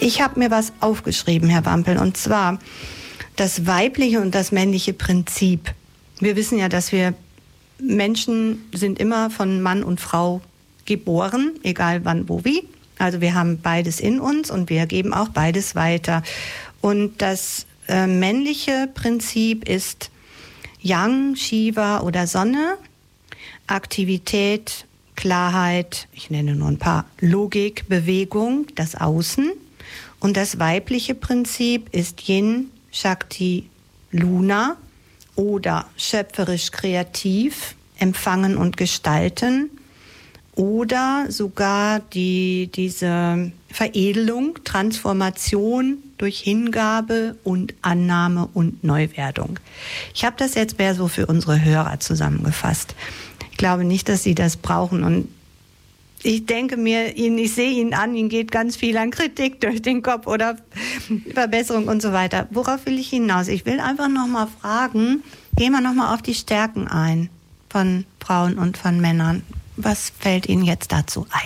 Ich habe mir was aufgeschrieben, Herr Wampel, und zwar das weibliche und das männliche Prinzip. Wir wissen ja, dass wir Menschen sind immer von Mann und Frau geboren, egal wann, wo, wie. Also wir haben beides in uns und wir geben auch beides weiter. Und das männliche Prinzip ist Yang, Shiva oder Sonne, Aktivität, Klarheit, ich nenne nur ein paar, Logik, Bewegung, das Außen. Und das weibliche Prinzip ist Yin, Shakti, Luna oder schöpferisch kreativ, empfangen und gestalten oder sogar diese Veredelung, Transformation durch Hingabe und Annahme und Neuwerdung. Ich habe das jetzt mehr so für unsere Hörer zusammengefasst. Ich glaube nicht, dass sie das brauchen und ich denke mir, ich sehe ihn an, Ihnen geht ganz viel an Kritik durch den Kopf oder Verbesserung und so weiter. Worauf will ich hinaus? Ich will einfach nochmal fragen, gehen wir nochmal auf die Stärken ein von Frauen und von Männern. Was fällt Ihnen jetzt dazu ein?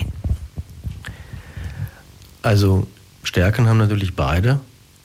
Also Stärken haben natürlich beide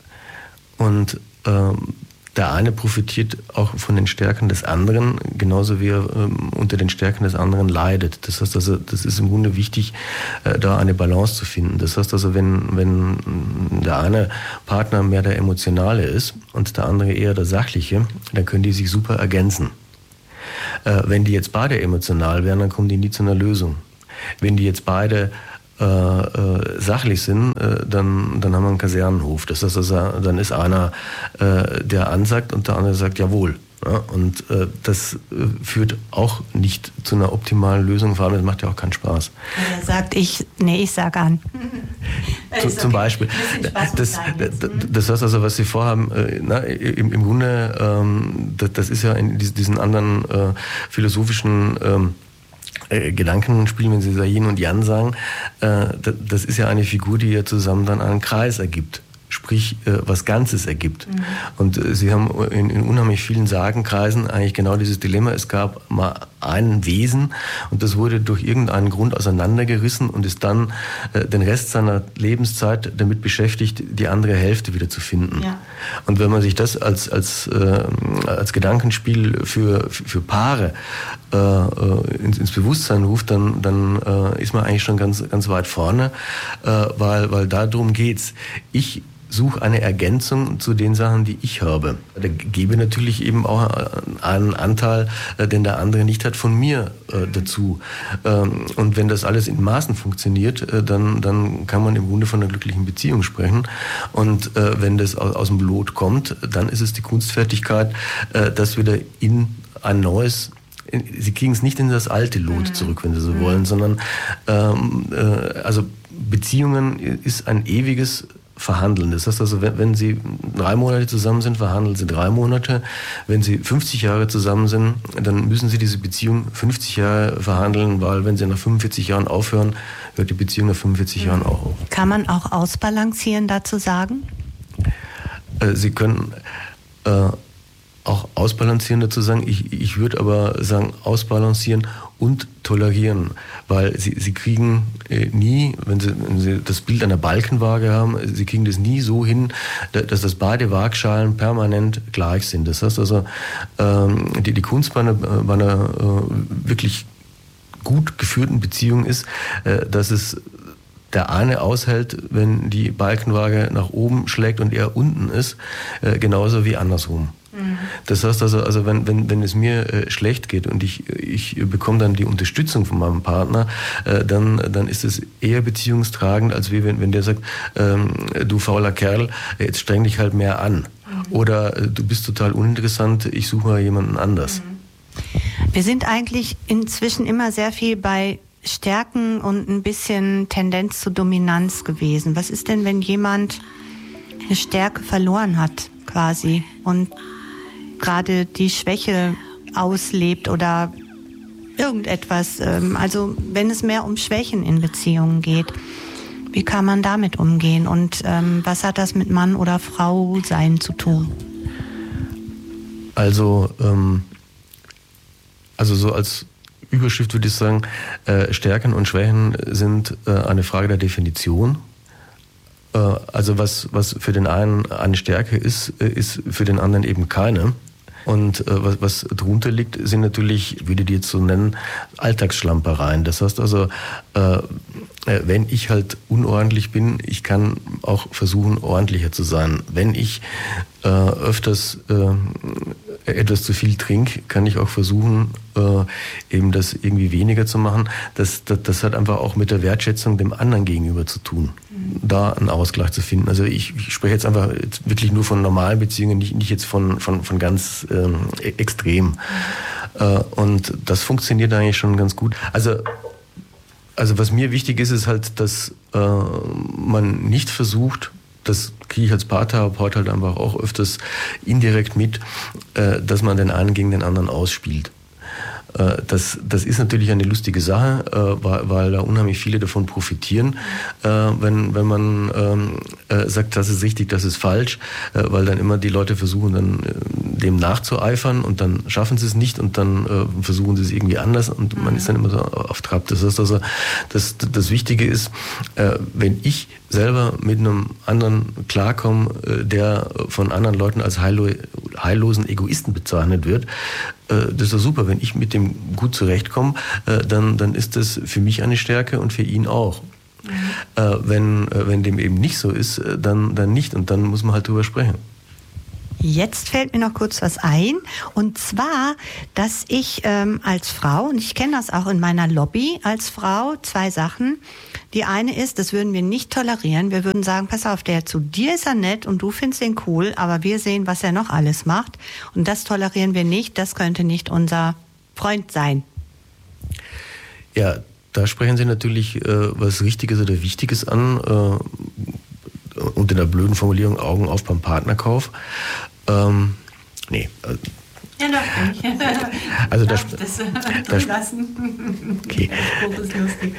und der eine profitiert auch von den Stärken des anderen, genauso wie er unter den Stärken des anderen leidet. Das heißt also, das ist im Grunde wichtig, da eine Balance zu finden. Das heißt also, wenn der eine Partner mehr der Emotionale ist und der andere eher der Sachliche, dann können die sich super ergänzen. Wenn die jetzt beide emotional wären, dann kommen die nie zu einer Lösung. Wenn die jetzt beide sachlich sind, dann haben wir einen Kasernenhof. Das heißt also, dann ist einer, der ansagt und der andere sagt jawohl. Ja, und das führt auch nicht zu einer optimalen Lösung, vor allem das macht ja auch keinen Spaß. Er sagt ich sage an. Zum Beispiel. Das heißt also, was Sie vorhaben, im Grunde, das ist ja in diesen anderen philosophischen Gedankenspiel, wenn Sie Yin und Yang sagen, das ist ja eine Figur, die ja zusammen dann einen Kreis ergibt, sprich was Ganzes ergibt. Mhm. Und Sie haben in unheimlich vielen Sagenkreisen eigentlich genau dieses Dilemma, es gab mal ein Wesen und das wurde durch irgendeinen Grund auseinandergerissen und ist dann den Rest seiner Lebenszeit damit beschäftigt, die andere Hälfte wieder zu finden. Ja. Und wenn man sich das als Gedankenspiel für Paare ins Bewusstsein ruft, dann ist man eigentlich schon ganz, ganz weit vorne, weil darum geht's. Ich suche eine Ergänzung zu den Sachen, die ich habe. Da gebe natürlich eben auch einen Anteil, den der andere nicht hat, von mir dazu. Und wenn das alles in Maßen funktioniert, dann kann man im Grunde von einer glücklichen Beziehung sprechen. Und wenn das aus dem Lot kommt, dann ist es die Kunstfertigkeit, das wieder in ein neues, Sie kriegen es nicht in das alte Lot zurück, wenn Sie so wollen, sondern also Beziehungen ist ein ewiges Verhandeln. Das heißt also, wenn Sie 3 Monate zusammen sind, verhandeln Sie 3 Monate. Wenn Sie 50 Jahre zusammen sind, dann müssen Sie diese Beziehung 50 Jahre verhandeln, weil wenn Sie nach 45 Jahren aufhören, hört die Beziehung nach 45 Jahren auch auf. Kann man auch ausbalancieren dazu sagen? Sie können auch ausbalancieren dazu sagen. Ich würde aber sagen, ausbalancieren und tolerieren, weil sie kriegen nie, wenn sie das Bild einer Balkenwaage haben, sie kriegen das nie so hin, dass das beide Waagschalen permanent gleich sind. Das heißt also, die Kunst bei einer wirklich gut geführten Beziehung ist, dass es der eine aushält, wenn die Balkenwaage nach oben schlägt und er unten ist, genauso wie andersrum. Das heißt also wenn es mir schlecht geht und ich bekomme dann die Unterstützung von meinem Partner, dann ist es eher beziehungstragend, als wie wenn der sagt, du fauler Kerl, jetzt streng dich halt mehr an. Oder du bist total uninteressant, ich suche mal jemanden anders. Wir sind eigentlich inzwischen immer sehr viel bei Stärken und ein bisschen Tendenz zur Dominanz gewesen. Was ist denn, wenn jemand eine Stärke verloren hat, quasi, und gerade die Schwäche auslebt oder irgendetwas, also wenn es mehr um Schwächen in Beziehungen geht, wie kann man damit umgehen und was hat das mit Mann oder Frau sein zu tun? Also so als Überschrift würde ich sagen, Stärken und Schwächen sind eine Frage der Definition. Also was für den einen eine Stärke ist für den anderen eben keine. Und was drunter liegt, sind natürlich, ich würde die jetzt so nennen, Alltagsschlampereien. Das heißt also, wenn ich halt unordentlich bin, ich kann auch versuchen, ordentlicher zu sein. Wenn ich öfters etwas zu viel trinke, kann ich auch versuchen, eben das irgendwie weniger zu machen. Das hat einfach auch mit der Wertschätzung dem anderen gegenüber zu tun, da einen Ausgleich zu finden. Also ich spreche jetzt einfach wirklich nur von normalen Beziehungen, nicht jetzt von ganz extrem. Und das funktioniert eigentlich schon ganz gut. Also was mir wichtig ist halt, dass man nicht versucht, das kriege ich als Paartherapeut halt einfach auch öfters indirekt mit, dass man den einen gegen den anderen ausspielt. Das ist natürlich eine lustige Sache, weil da unheimlich viele davon profitieren, wenn man sagt, das ist richtig, das ist falsch, weil dann immer die Leute versuchen, dann dem nachzueifern und dann schaffen sie es nicht und dann versuchen sie es irgendwie anders und man ist dann immer so auf Trab. Das heißt also, das Wichtige ist, wenn ich selber mit einem anderen klarkomme, der von anderen Leuten als heillosen Egoisten bezeichnet wird, das ist doch super. Wenn ich mit dem gut zurechtkomme, dann ist das für mich eine Stärke und für ihn auch. Wenn dem eben nicht so ist, dann nicht. Und dann muss man halt drüber sprechen. Jetzt fällt mir noch kurz was ein. Und zwar, dass ich als Frau, und ich kenne das auch in meiner Lobby als Frau, 2 Sachen. Die eine ist, das würden wir nicht tolerieren. Wir würden sagen, pass auf, zu dir ist er nett und du findest ihn cool, aber wir sehen, was er noch alles macht. Und das tolerieren wir nicht. Das könnte nicht unser Freund sein. Ja, da sprechen Sie natürlich was Richtiges oder Wichtiges an. Unter der blöden Formulierung Augen auf beim Partnerkauf. Nee. Ja, doch nicht. Also das lassen. Okay. Das ist lustig.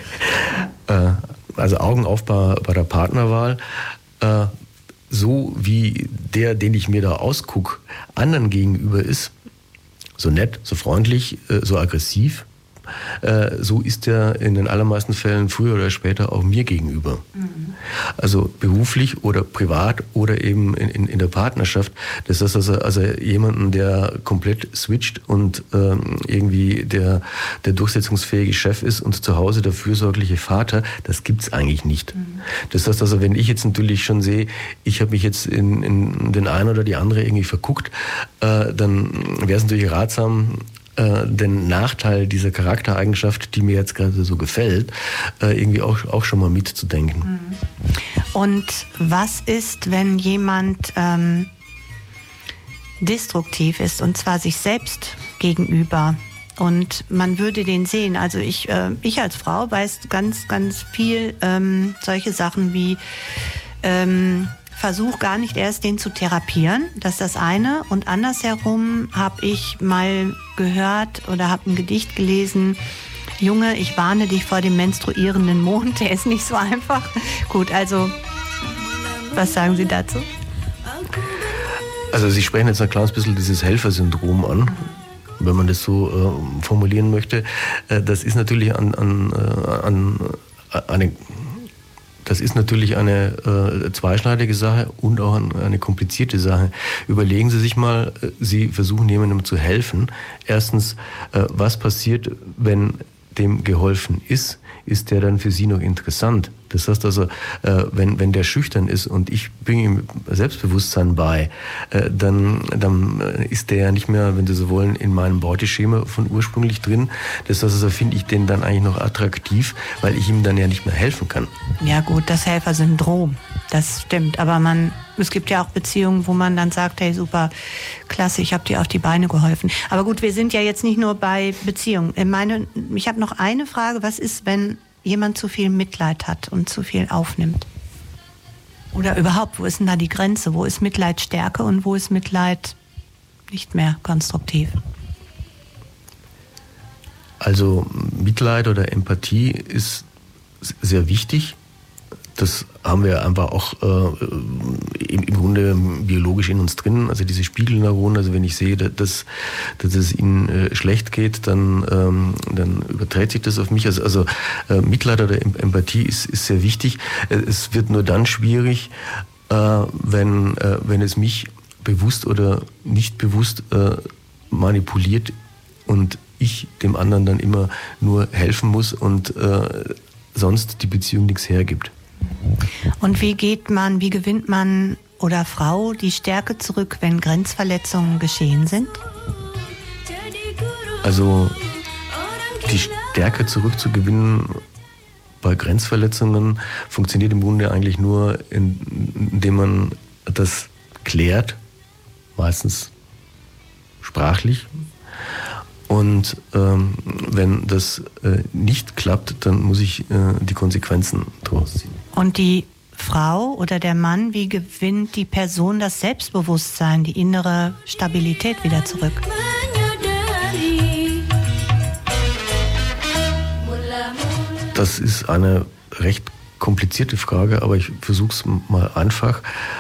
Also Augen auf bei der Partnerwahl. So wie der, den ich mir da ausgucke, anderen gegenüber ist, so nett, so freundlich, so aggressiv, so ist er in den allermeisten Fällen früher oder später auch mir gegenüber. Also beruflich oder privat oder eben in der Partnerschaft. Das ist also jemanden, der komplett switcht und irgendwie der durchsetzungsfähige Chef ist und zu Hause der fürsorgliche Vater, das gibt's eigentlich nicht. Das heißt also, wenn ich jetzt natürlich schon sehe, ich habe mich jetzt in den einen oder die andere irgendwie verguckt, dann wäre es natürlich ratsam, den Nachteil dieser Charaktereigenschaft, die mir jetzt gerade so gefällt, irgendwie auch schon mal mitzudenken. Und was ist, wenn jemand destruktiv ist, und zwar sich selbst gegenüber? Und man würde den sehen. Also ich als Frau weiß ganz, ganz viel solche Sachen wie versuch gar nicht erst den zu therapieren, das ist das eine. Und andersherum habe ich mal gehört oder habe ein Gedicht gelesen, Junge, ich warne dich vor dem menstruierenden Mond, der ist nicht so einfach. Gut, also was sagen Sie dazu? Also Sie sprechen jetzt ein kleines bisschen dieses Helfersyndrom an, wenn man das so formulieren möchte. Das ist natürlich Das ist natürlich eine zweischneidige Sache und auch eine komplizierte Sache. Überlegen Sie sich mal, Sie versuchen jemandem zu helfen. Erstens, was passiert, wenn dem geholfen ist? Ist der dann für Sie noch interessant? Das heißt also, wenn der schüchtern ist und ich bringe ihm Selbstbewusstsein bei, dann ist der ja nicht mehr, wenn Sie so wollen, in meinem Beuteschema von ursprünglich drin. Das heißt also, finde ich den dann eigentlich noch attraktiv, weil ich ihm dann ja nicht mehr helfen kann. Ja gut, das Helfersyndrom, das stimmt. Aber es gibt ja auch Beziehungen, wo man dann sagt, hey super, klasse, ich habe dir auf die Beine geholfen. Aber gut, wir sind ja jetzt nicht nur bei Beziehungen. Ich habe noch eine Frage, was ist, wenn jemand zu viel Mitleid hat und zu viel aufnimmt? Oder überhaupt, wo ist denn da die Grenze? Wo ist Mitleid Stärke und wo ist Mitleid nicht mehr konstruktiv? Also Mitleid oder Empathie ist sehr wichtig. das haben wir einfach auch im Grunde biologisch in uns drin, also diese Spiegelneuronen, also wenn ich sehe, dass es ihnen schlecht geht, dann überträgt sich das auf mich. Also Mitleid oder Empathie ist sehr wichtig. Es wird nur dann schwierig, wenn es mich bewusst oder nicht bewusst manipuliert und ich dem anderen dann immer nur helfen muss und sonst die Beziehung nichts hergibt. Und wie gewinnt man oder Frau die Stärke zurück, wenn Grenzverletzungen geschehen sind? Also die Stärke zurückzugewinnen bei Grenzverletzungen funktioniert im Grunde eigentlich nur, indem man das klärt, meistens sprachlich. Und wenn das nicht klappt, dann muss ich die Konsequenzen daraus ziehen. Und die Frau oder der Mann, wie gewinnt die Person das Selbstbewusstsein, die innere Stabilität wieder zurück? Das ist eine recht komplizierte Frage, aber ich versuche es mal einfach.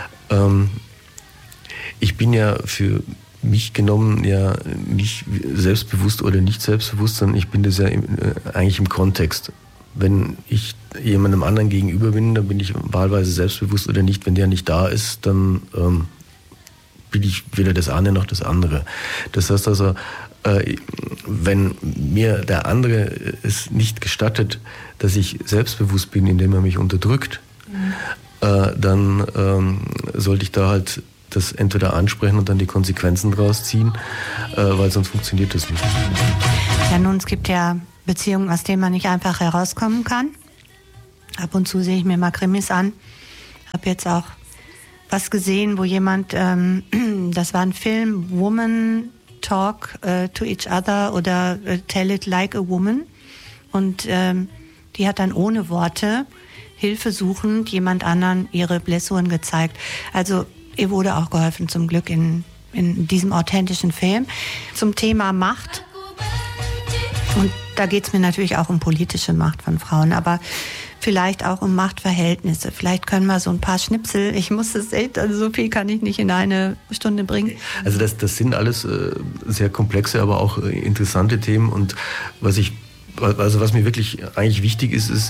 Ich bin ja für mich genommen ja nicht selbstbewusst oder nicht selbstbewusst, sondern ich bin das ja eigentlich im Kontext. Wenn ich jemandem anderen gegenüber bin, dann bin ich wahlweise selbstbewusst oder nicht. Wenn der nicht da ist, dann bin ich weder das eine noch das andere. Das heißt also, wenn mir der andere es nicht gestattet, dass ich selbstbewusst bin, indem er mich unterdrückt, dann sollte ich da halt das entweder ansprechen und dann die Konsequenzen draus ziehen, weil sonst funktioniert das nicht. Ja, nun, es gibt ja Beziehungen, aus denen man nicht einfach herauskommen kann. Ab und zu sehe ich mir mal Krimis an. Habe jetzt auch was gesehen, wo jemand, das war ein Film, Woman Talk to Each Other oder Tell It Like a Woman. Und die hat dann ohne Worte, hilfesuchend, jemand anderen ihre Blessuren gezeigt. Also ihr wurde auch geholfen, zum Glück in diesem authentischen Film. Zum Thema Macht. Und da geht es mir natürlich auch um politische Macht von Frauen, aber vielleicht auch um Machtverhältnisse. Vielleicht können wir so ein paar Schnipsel, ich muss es echt, also so viel kann ich nicht in eine Stunde bringen. Also das sind alles sehr komplexe, aber auch interessante Themen. Und was mir wirklich eigentlich wichtig ist,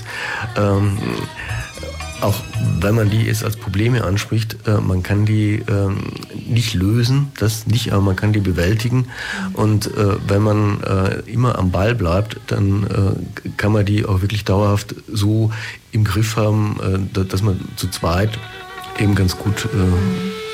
auch wenn man die jetzt als Probleme anspricht, man kann die nicht lösen, das nicht, aber man kann die bewältigen. Und wenn man immer am Ball bleibt, dann kann man die auch wirklich dauerhaft so im Griff haben, dass man zu zweit eben ganz gut